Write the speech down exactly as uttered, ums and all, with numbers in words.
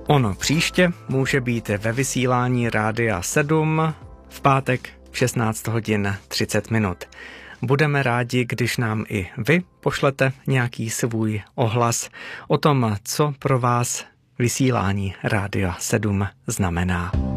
Ono příště může být ve vysílání Rádia sedm v pátek v šestnáct hodin třicet minut. Budeme rádi, když nám i vy pošlete nějaký svůj ohlas o tom, co pro vás vysílání Rádia sedm znamená.